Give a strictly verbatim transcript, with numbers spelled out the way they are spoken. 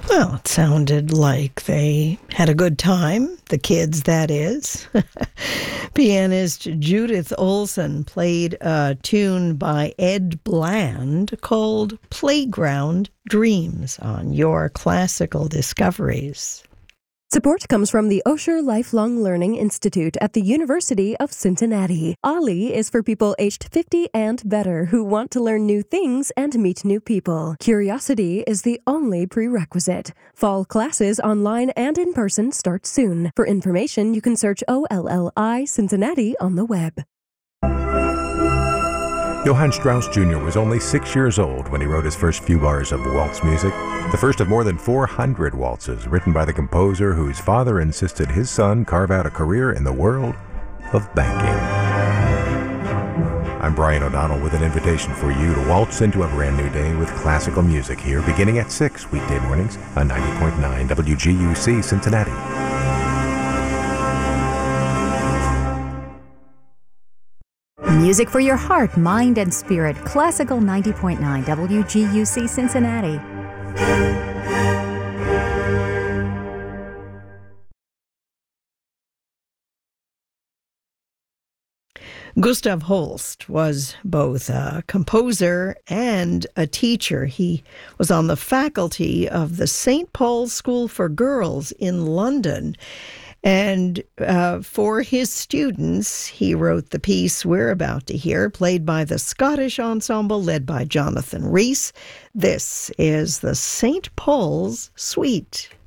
Well, it sounded like they had a good time, the kids, that is. Pianist Judith Olson played a tune by Ed Bland called Playground Dreams on Your Classical Discoveries. Support comes from the Osher Lifelong Learning Institute at the University of Cincinnati. OLLI is for people aged fifty and better who want to learn new things and meet new people. Curiosity is the only prerequisite. Fall classes online and in person start soon. For information, you can search O L L I Cincinnati on the web. Johann Strauss Junior was only six years old when he wrote his first few bars of waltz music, the first of more than four hundred waltzes written by the composer whose father insisted his son carve out a career in the world of banking. I'm Brian O'Donnell with an invitation for you to waltz into a brand new day with classical music here beginning at six weekday mornings on ninety point nine W G U C Cincinnati. Music for your heart, mind, and spirit. Classical ninety point nine W G U C Cincinnati. Gustav Holst was both a composer and a teacher. He was on the faculty of the Saint Paul's School for Girls in London. And uh, for his students, he wrote the piece we're about to hear, played by the Scottish Ensemble led by Jonathan Rhys. This is the Saint Paul's Suite.